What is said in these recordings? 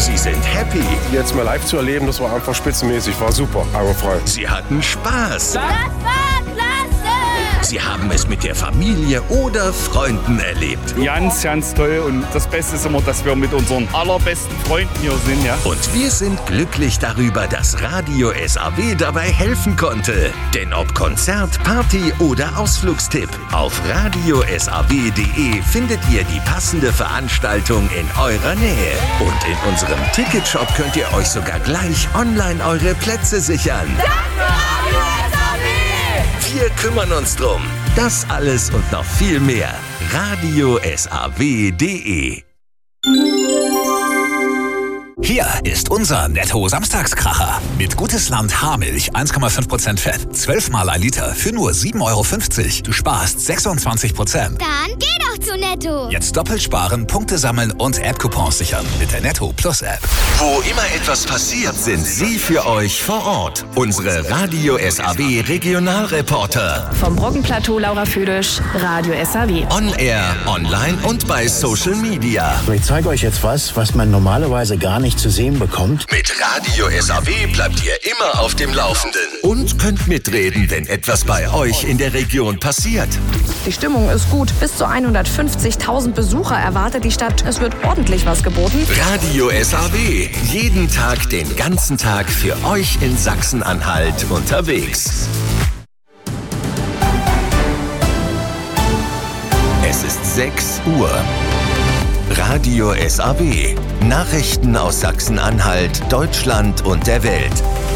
Sie sind happy. Jetzt mal live zu erleben, das war einfach spitzenmäßig, war super, frei. Sie hatten Spaß. Das war klasse! Sie haben es mit der Familie oder Freunden erlebt. Ganz, ganz toll. Und das Beste ist immer, dass wir mit unseren allerbesten Freunden hier sind. Ja? Und wir sind glücklich darüber, dass Radio SAW dabei helfen konnte. Denn ob Konzert, Party oder Ausflugstipp, auf radiosaw.de findet ihr die passende Veranstaltung in eurer Nähe. Und in unserem Ticketshop könnt ihr euch sogar gleich online eure Plätze sichern. Danke, Radio SAW! Wir kümmern uns drum. Das alles und noch viel mehr. radiosaw.de. Hier ist unser Netto-Samstagskracher. Mit Gutes-Land Haarmilch 1,5% Fett, 12 mal 1 Liter für nur 7,50 €. Du sparst 26%. Dann geh doch zu Netto. Jetzt doppelt sparen, Punkte sammeln und App-Coupons sichern mit der Netto Plus App. Wo immer etwas passiert, sind Sie für euch vor Ort. Unsere Radio SAW Regionalreporter. Vom Brockenplateau Laura Füdisch, Radio SAW. On Air, online und bei Social Media. Ich zeige euch jetzt was man normalerweise gar nicht zu sehen bekommt. Mit Radio SAW bleibt ihr immer auf dem Laufenden. Und könnt mitreden, wenn etwas bei euch in der Region passiert. Die Stimmung ist gut. Bis zu 150.000 Besucher erwartet die Stadt. Es wird ordentlich was geboten. Radio SAW. Jeden Tag, den ganzen Tag für euch in Sachsen-Anhalt unterwegs. Es ist 6 Uhr. Radio SAW. Nachrichten aus Sachsen-Anhalt, Deutschland und der Welt.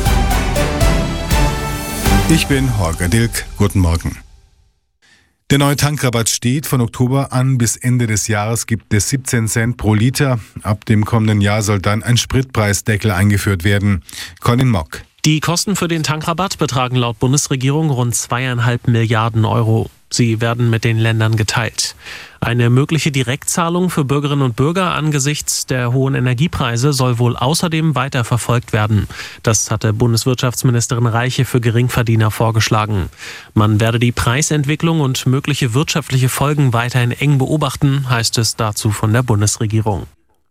Ich bin Holger Dilk. Guten Morgen. Der neue Tankrabatt steht. Von Oktober an bis Ende des Jahres gibt es 17 Cent pro Liter. Ab dem kommenden Jahr soll dann ein Spritpreisdeckel eingeführt werden. Colin Mock. Die Kosten für den Tankrabatt betragen laut Bundesregierung rund 2,5 Milliarden Euro. Sie werden mit den Ländern geteilt. Eine mögliche Direktzahlung für Bürgerinnen und Bürger angesichts der hohen Energiepreise soll wohl außerdem weiter verfolgt werden. Das hatte Bundeswirtschaftsministerin Reiche für Geringverdiener vorgeschlagen. Man werde die Preisentwicklung und mögliche wirtschaftliche Folgen weiterhin eng beobachten, heißt es dazu von der Bundesregierung.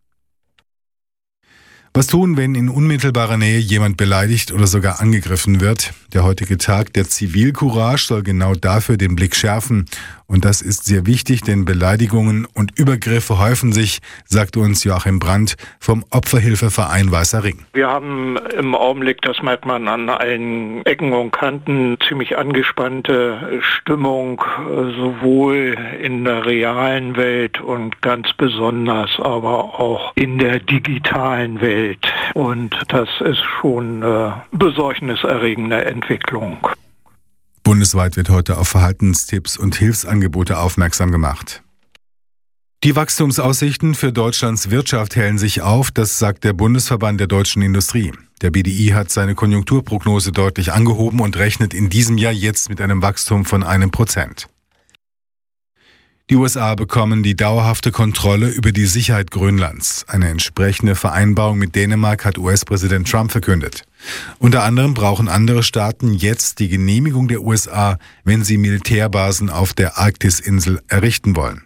Was tun, wenn in unmittelbarer Nähe jemand beleidigt oder sogar angegriffen wird? Der heutige Tag der Zivilcourage soll genau dafür den Blick schärfen. Und das ist sehr wichtig, denn Beleidigungen und Übergriffe häufen sich, sagt uns Joachim Brandt vom Opferhilfeverein Weißer Ring. Wir haben im Augenblick, das merkt man an allen Ecken und Kanten, ziemlich angespannte Stimmung, sowohl in der realen Welt und ganz besonders aber auch in der digitalen Welt. Und das ist schon eine besorgniserregende Entwicklung. Bundesweit wird heute auf Verhaltenstipps und Hilfsangebote aufmerksam gemacht. Die Wachstumsaussichten für Deutschlands Wirtschaft hellen sich auf, das sagt der Bundesverband der deutschen Industrie. Der BDI hat seine Konjunkturprognose deutlich angehoben und rechnet in diesem Jahr jetzt mit einem Wachstum von 1%. Die USA bekommen die dauerhafte Kontrolle über die Sicherheit Grönlands. Eine entsprechende Vereinbarung mit Dänemark hat US-Präsident Trump verkündet. Unter anderem brauchen andere Staaten jetzt die Genehmigung der USA, wenn sie Militärbasen auf der Arktisinsel errichten wollen.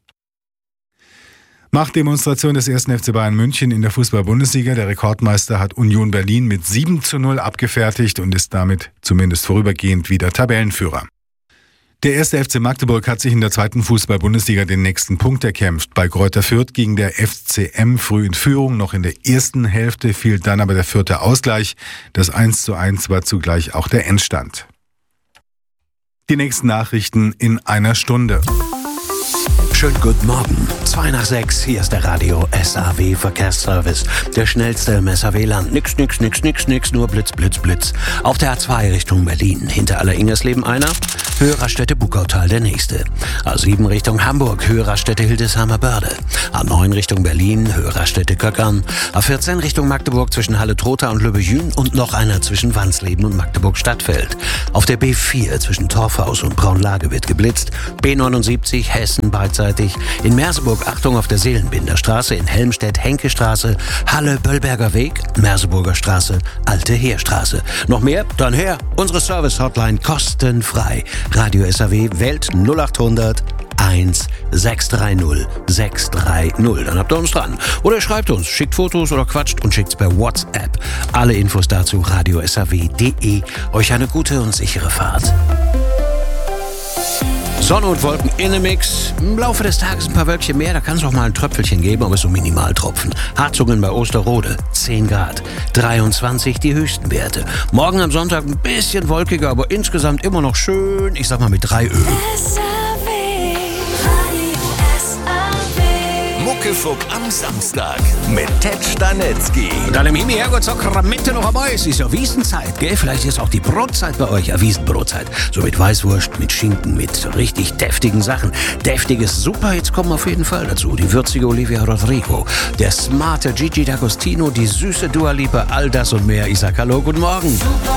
Machtdemonstration des 1. FC Bayern München in der Fußball-Bundesliga. Der Rekordmeister hat Union Berlin mit 7:0 abgefertigt und ist damit zumindest vorübergehend wieder Tabellenführer. Der 1. FC Magdeburg hat sich in der 2. Fußball-Bundesliga den nächsten Punkt erkämpft. Bei Greuther Fürth ging der FCM früh in Führung. Noch in der ersten Hälfte fiel dann aber der 4. Ausgleich. Das 1:1 war zugleich auch der Endstand. Die nächsten Nachrichten in einer Stunde. Schönen guten Morgen. 2 nach 6, hier ist der Radio SAW Verkehrsservice. Der schnellste im SAW-Land. Nix, nur Blitz, Blitz, Blitz. Auf der A2 Richtung Berlin. Hinter Aller-Ingersleeben einer. Höheraststätte Buckautal der nächste. A7 Richtung Hamburg. Höheraststätte Hildesheimer Börde. A9 Richtung Berlin. Höheraststätte Köckern. A14 Richtung Magdeburg zwischen Halle-Trotha und Lübbejün und noch einer zwischen Wansleben und Magdeburg-Stadtfeld. Auf der B4 zwischen Torfhaus und Braunlage wird geblitzt. B79 Hessen beidseitig. In Merseburg Achtung auf der Seelenbinderstraße, in Helmstedt Henkestraße, Halle Böllberger Weg, Merseburger Straße, Alte Heerstraße. Noch mehr? Dann her. Unsere Service-Hotline kostenfrei. Radio SAW Welt 0800 630 630. Dann habt ihr uns dran. Oder schreibt uns, schickt Fotos oder quatscht und schickt's per WhatsApp. Alle Infos dazu radiosaw.de. Euch eine gute und sichere Fahrt. Sonne und Wolken in the Mix. Im Laufe des Tages ein paar Wölkchen mehr, da kann es auch mal ein Tröpfelchen geben, aber so Minimaltropfen. Harzungen bei Osterrode, 10 Grad, 23 die höchsten Werte. Morgen am Sonntag ein bisschen wolkiger, aber insgesamt immer noch schön, ich sag mal mit 3 Ö. Muckefuck am Samstag mit Ted Stanetzky. Und dann im Himmel, Herrgott, Sakramente noch einmal. Es ist ja Wiesenzeit, gell? Vielleicht ist auch die Brotzeit bei euch, ja, Wiesenbrotzeit. So mit Weißwurst, mit Schinken, mit richtig deftigen Sachen. Deftiges Superhits kommen auf jeden Fall dazu. Die würzige Olivia Rodrigo, der smarte Gigi D'Agostino, die süße Dua Lipa, all das und mehr. Ich sag Hallo, guten Morgen.